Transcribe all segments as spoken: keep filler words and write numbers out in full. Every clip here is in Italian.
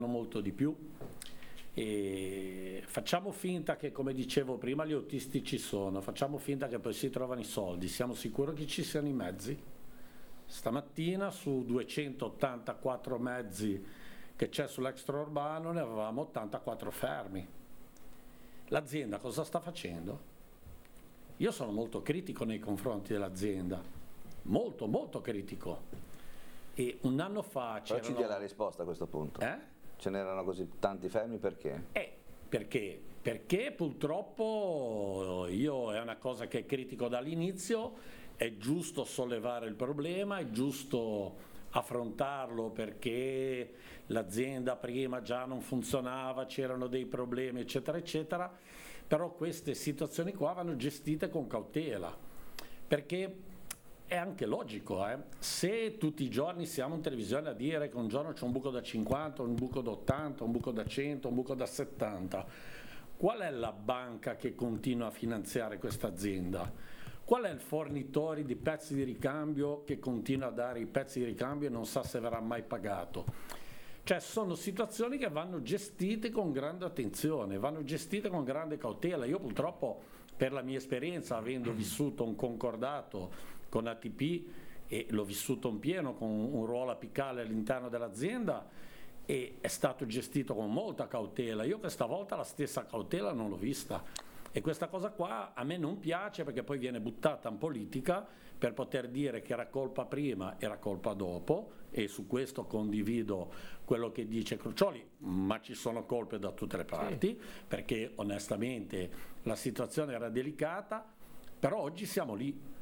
molto di più e facciamo finta che, come dicevo prima, gli autisti ci sono, facciamo finta che poi si trovano i soldi, siamo sicuri che ci siano i mezzi? Stamattina su duecentottantaquattro mezzi che c'è sull'extraurbano ne avevamo ottantaquattro fermi. L'azienda cosa sta facendo? Io sono molto critico nei confronti dell'azienda, molto molto critico, e un anno fa c'erano... Però ci dia la risposta a questo punto. Eh? Ce n'erano così tanti fermi perché? Eh, perché? Perché purtroppo io, è una cosa che critico dall'inizio, è giusto sollevare il problema, è giusto affrontarlo perché l'azienda prima già non funzionava, c'erano dei problemi eccetera eccetera, però queste situazioni qua vanno gestite con cautela, perché è anche logico, eh? Se tutti i giorni siamo in televisione a dire che un giorno c'è un buco da cinquanta, un buco da ottanta, un buco da cento, un buco da settanta, qual è la banca che continua a finanziare questa azienda? Qual è il fornitore di pezzi di ricambio che continua a dare i pezzi di ricambio e non sa se verrà mai pagato? Cioè sono situazioni che vanno gestite con grande attenzione, vanno gestite con grande cautela. Io purtroppo, per la mia esperienza, avendo vissuto un concordato con A T P e l'ho vissuto in pieno con un ruolo apicale all'interno dell'azienda, e è stato gestito con molta cautela. Io questa volta la stessa cautela non l'ho vista, e questa cosa qua a me non piace, perché poi viene buttata in politica per poter dire che era colpa prima, era colpa dopo, e su questo condivido quello che dice Crucioli, ma ci sono colpe da tutte le parti, sì, perché onestamente la situazione era delicata, però oggi siamo lì.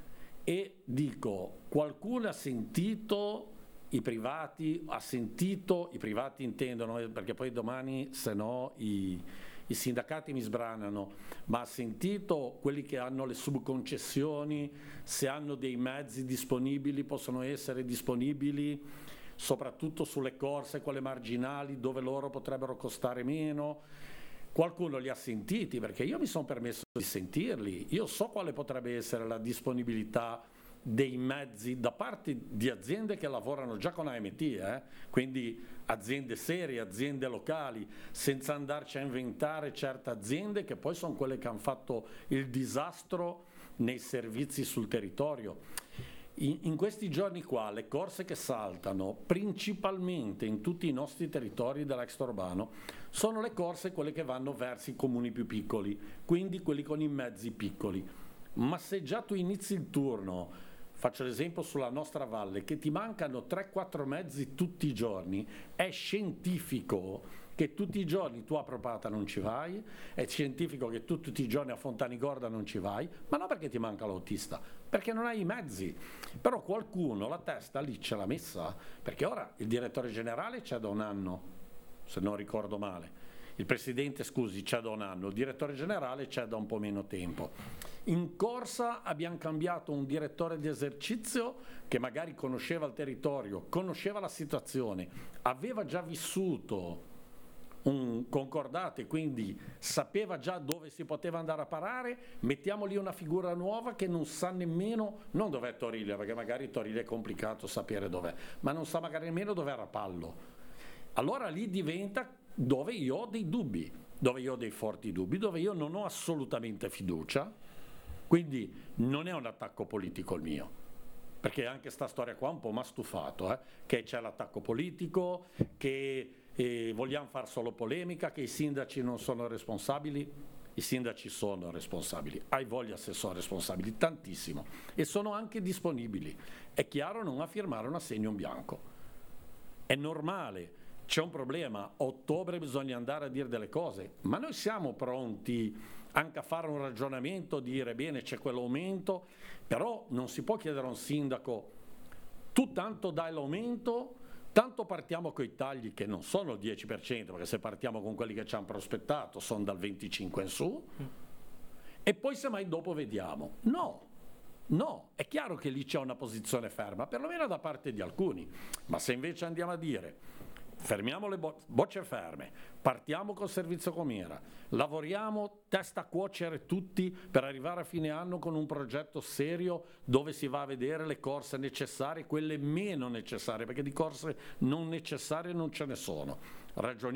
E dico, qualcuno ha sentito i privati, ha sentito, i privati intendono, perché poi domani se no i, i sindacati mi sbranano, ma ha sentito quelli che hanno le subconcessioni, se hanno dei mezzi disponibili, possono essere disponibili soprattutto sulle corse, quelle marginali, dove loro potrebbero costare meno. Qualcuno li ha sentiti, perché io mi sono permesso di sentirli, io so quale potrebbe essere la disponibilità dei mezzi da parte di aziende che lavorano già con A M T, eh? Quindi aziende serie, aziende locali, senza andarci a inventare certe aziende che poi sono quelle che hanno fatto il disastro nei servizi sul territorio. In, in questi giorni qua le corse che saltano principalmente in tutti i nostri territori dell'extraurbano sono le corse quelle che vanno verso i comuni più piccoli, quindi quelli con i mezzi piccoli. Ma se già tu inizi il turno, faccio l'esempio sulla nostra valle, che ti mancano tre quattro mezzi tutti i giorni, è scientifico che tutti i giorni tu a Propata non ci vai, è scientifico che tu tutti i giorni a Fontanigorda non ci vai, ma non perché ti manca l'autista, perché non hai i mezzi. Però qualcuno la testa lì ce l'ha messa, perché ora il direttore generale c'è da un anno, se non ricordo male, il presidente, scusi, c'è da un anno, il direttore generale c'è da un po' meno tempo. In corsa abbiamo cambiato un direttore di esercizio che magari conosceva il territorio, conosceva la situazione, aveva già vissuto un concordato e quindi sapeva già dove si poteva andare a parare. Mettiamo lì una figura nuova che non sa nemmeno, non dov'è Torilia, perché magari Torilia è complicato sapere dov'è, ma non sa magari nemmeno dov'è Rapallo. Allora lì diventa dove io ho dei dubbi, dove io ho dei forti dubbi, dove io non ho assolutamente fiducia, quindi non è un attacco politico il mio, perché anche sta storia qua un po' mi ha stufato, eh? Che c'è l'attacco politico, che eh, vogliamo far solo polemica, che i sindaci non sono responsabili. I sindaci sono responsabili, hai voglia se sono responsabili, tantissimo, e sono anche disponibili. È chiaro, non a firmare un assegno in bianco, è normale. C'è un problema, a ottobre bisogna andare a dire delle cose, ma noi siamo pronti anche a fare un ragionamento, dire bene c'è quell'aumento, però non si può chiedere a un sindaco tu tanto dai l'aumento, tanto partiamo con i tagli che non sono il dieci per cento, perché se partiamo con quelli che ci hanno prospettato sono dal venticinque in su, e poi semmai dopo vediamo. No, no, è chiaro che lì c'è una posizione ferma, perlomeno da parte di alcuni, ma se invece andiamo a dire fermiamo le bo- bocce ferme, partiamo col servizio com'era, lavoriamo testa a cuocere tutti per arrivare a fine anno con un progetto serio dove si va a vedere le corse necessarie, quelle meno necessarie, perché di corse non necessarie non ce ne sono. Ragioniamo